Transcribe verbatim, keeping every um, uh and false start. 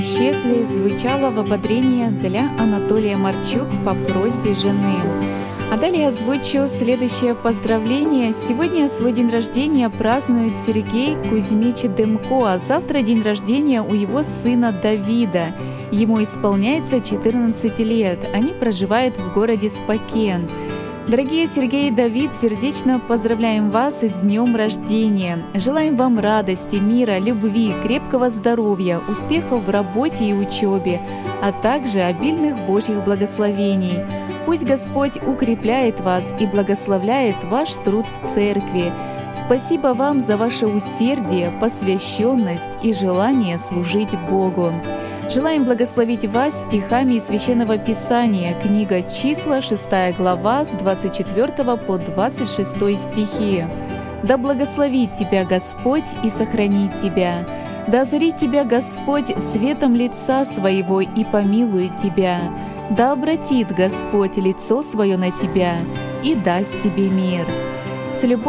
«Исчезли» звучало в ободрение для Анатолия Марчук по просьбе жены. А далее озвучу следующее поздравление. Сегодня свой день рождения празднует Сергей Кузьмич Демко, а завтра день рождения у его сына Давида. Ему исполняется четырнадцать лет. Они проживают в городе Спокен. Дорогие Сергей и Давид, сердечно поздравляем вас с днем рождения. Желаем вам радости, мира, любви, крепкого здоровья, успехов в работе и учебе, а также обильных Божьих благословений. Пусть Господь укрепляет вас и благословляет ваш труд в церкви. Спасибо вам за ваше усердие, посвященность и желание служить Богу. Желаем благословить вас стихами из Священного Писания, книга «Числа», шестая глава, с двадцать четвёртого по двадцать шестой стихи. «Да благословит тебя Господь и сохранит тебя. Да озарит тебя Господь светом лица своего и помилует тебя. Да обратит Господь лицо свое на тебя и даст тебе мир». С любовью